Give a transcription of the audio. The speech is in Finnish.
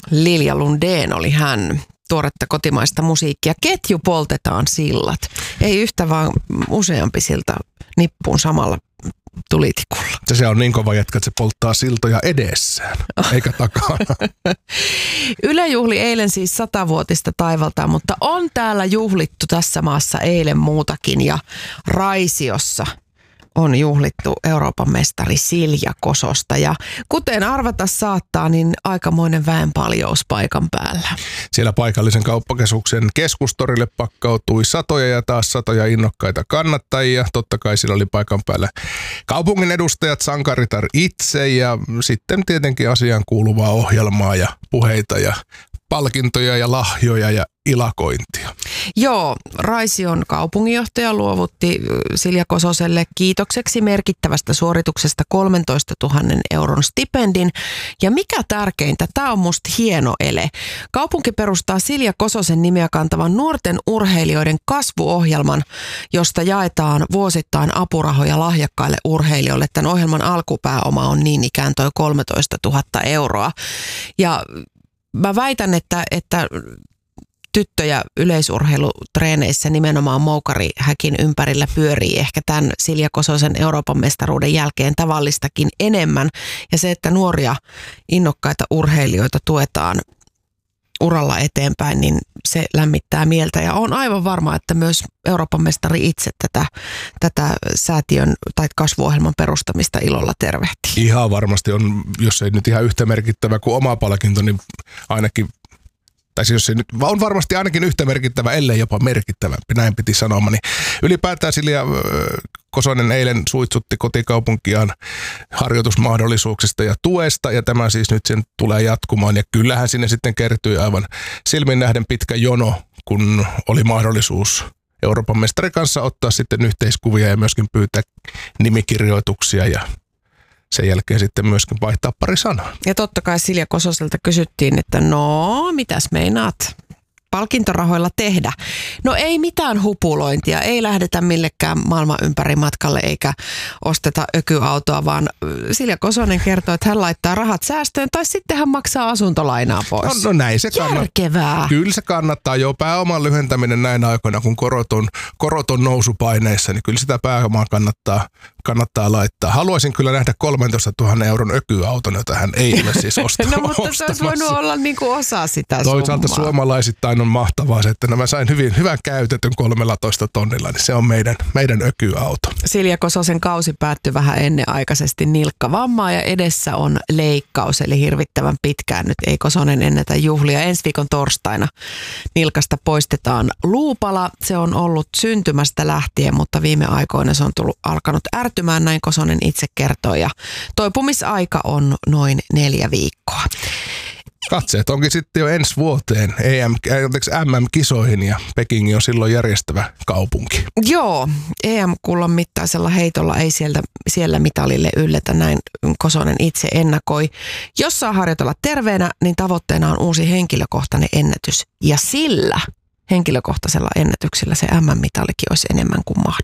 Lilja Lundén oli hän. Tuoretta kotimaista musiikkia. Ketju poltetaan sillat. Ei yhtä vaan useampi silta nippuun samalla tulitikulla. Se on niin kova jätkä, että se polttaa siltoja edessään, eikä takana. Yle juhli eilen siis 100-vuotista taivaltaan, mutta on täällä juhlittu tässä maassa eilen muutakin ja Raisiossa on juhlittu Euroopan mestari Silja Kososta ja kuten arvata saattaa, niin aikamoinen väenpaljous paikan päällä. Siellä paikallisen kauppakeskuksen keskustorille pakkautui satoja ja taas satoja innokkaita kannattajia. Totta kai siellä oli paikan päällä kaupungin edustajat, sankaritar itse ja sitten tietenkin asiaan kuuluvaa ohjelmaa ja puheita ja palkintoja ja lahjoja ja ilakointia. Joo, Raision kaupunginjohtaja luovutti Silja Kososelle kiitokseksi merkittävästä suorituksesta 13 000 euron stipendin. Ja mikä tärkeintä, tämä on musta hieno ele. Kaupunki perustaa Silja Kososen nimeä kantavan nuorten urheilijoiden kasvuohjelman, josta jaetaan vuosittain apurahoja lahjakkaille urheilijoille. Tämän ohjelman alkupääoma on niin ikään toi 13 000 euroa. Ja mä väitän, että tyttöjä yleisurheilutreeneissä nimenomaan moukarihäkin ympärillä pyörii ehkä tämän Silja Kososen Euroopan mestaruuden jälkeen tavallistakin enemmän. Ja se, että nuoria innokkaita urheilijoita tuetaan uralla eteenpäin, niin se lämmittää mieltä. Ja on aivan varma, että myös Euroopan mestari itse tätä säätiön tai kasvuohjelman perustamista ilolla tervehtii. Ihan varmasti on, jos ei nyt ihan yhtä merkittävä kuin oma palkinto, niin ainakin tai siis jos se nyt on varmasti ainakin yhtä merkittävä, ellei jopa merkittävämpi, näin piti sanoa. Niin ylipäätään Silja Kosonen eilen suitsutti kotikaupunkiaan harjoitusmahdollisuuksista ja tuesta, ja tämä siis nyt sen tulee jatkumaan. Ja kyllähän sinne sitten kertyi aivan silmin nähden pitkä jono, kun oli mahdollisuus Euroopan mestarin kanssa ottaa sitten yhteiskuvia ja myöskin pyytää nimikirjoituksia ja sen jälkeen sitten myöskin vaihtaa pari sanaa. Ja totta kai Silja Kososelta kysyttiin, että no, mitäs meinaat palkintorahoilla tehdä? No ei mitään hupulointia, ei lähdetä millekään maailman ympäri matkalle eikä osteta ökyautoa, vaan Silja Kosonen kertoo, että hän laittaa rahat säästöön tai sitten hän maksaa asuntolainaa pois. No näin se järkevää. Kyllä se kannattaa jo pääoman lyhentäminen näinä aikoina, kun korot on nousupaineissa, niin kyllä sitä pääomaa kannattaa laittaa. Haluaisin kyllä nähdä 13 000 euron ökyauton, jota hän ei ole siis ostamassa. No mutta se olisi voinut olla niin kuin osa sitä toisaalta summaa. Suomalaisittain on mahtavaa se, että mä sain hyvän käytetyn 13 tonnilla, niin se on meidän ökyauto. Silja Kososen kausi päättyi vähän ennenaikaisesti nilkkavammaa ja edessä on leikkaus, eli hirvittävän pitkään nyt ei Kosonen ennätä juhlia. Ensi viikon torstaina nilkasta poistetaan luupala. Se on ollut syntymästä lähtien, mutta viime aikoina se on alkanut ärtymään, näin Kosonen itse kertoi. Ja toipumisaika on noin 4 viikkoa. Katseet onkin sitten jo ensi vuoteen MM-kisoihin ja Peking on silloin järjestävä kaupunki. Joo, EM-kullan mittaisella heitolla ei siellä mitalille ylletä, näin Kosonen itse ennakoi. Jos saa harjoitella terveenä, niin tavoitteena on uusi henkilökohtainen ennätys. Ja sillä henkilökohtaisella ennätyksellä se MM-mitalikin olisi enemmän kuin mahdollista.